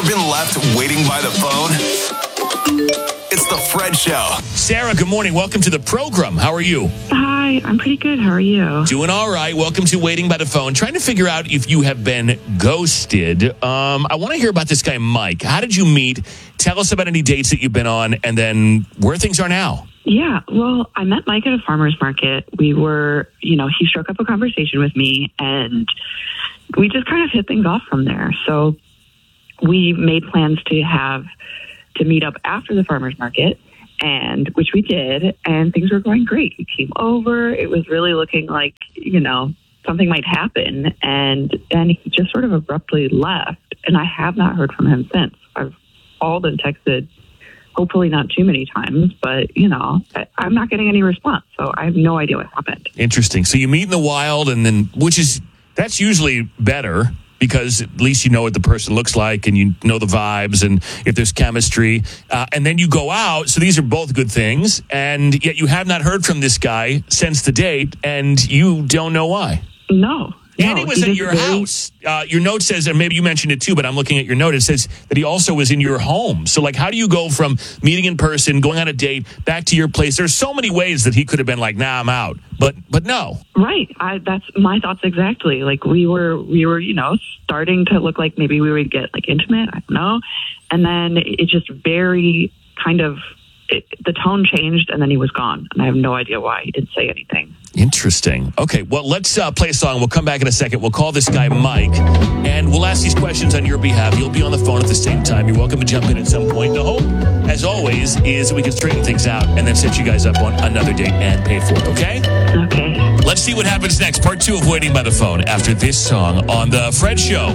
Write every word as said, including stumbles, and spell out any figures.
Ever been left waiting by the phone? It's the Fred Show. Sarah, good morning. Welcome to the program. How are you? Hi, I'm pretty good. How are you? Doing all right. Welcome to Waiting by the Phone. Trying to figure out if you have been ghosted. Um, I want to hear about this guy, Mike. How did you meet? Tell us about any dates that you've been on and then where things are now. Yeah, well, I met Mike at a farmer's market. We were, you know, he struck up a conversation with me and we just kind of hit things off from there. So we made plans to have to meet up after the farmer's market, and which we did, and things were going great. He came over. It was really looking like, you know, something might happen, and then he just sort of abruptly left, and I have not heard from him since. I've called and texted, hopefully not too many times, but, you know, I, I'm not getting any response, so I have no idea what happened. Interesting. So you meet in the wild, and then, which is, that's usually better, because at least you know what the person looks like and you know the vibes and if there's chemistry. Uh, and then you go out. So these are both good things. And yet you have not heard from this guy since the date, and you don't know why. No. And no, he was he at your very- house. Uh, your note says, and maybe you mentioned it too, but I'm looking at your note. It says that he also was in your home. So, like, how do you go from meeting in person, going on a date, back to your place? There's so many ways that he could have been like, nah, I'm out. But but no. Right. I, that's my thoughts exactly. Like we were, we were, you know, starting to look like maybe we would get like intimate. I don't know. And then it just very kind of, it, the tone changed and then he was gone. And I have no idea why. He didn't say anything. Interesting. Okay, well, let's uh, play a song. We'll come back in a second. We'll call this guy Mike, and we'll ask these questions on your behalf. You'll be on the phone at the same time. You're welcome to jump in at some point. The hope, as always, is that we can straighten things out and then set you guys up on another date and pay for it, okay? Okay. Let's see what happens next. Part two of Waiting by the Phone after this song on The Fred Show.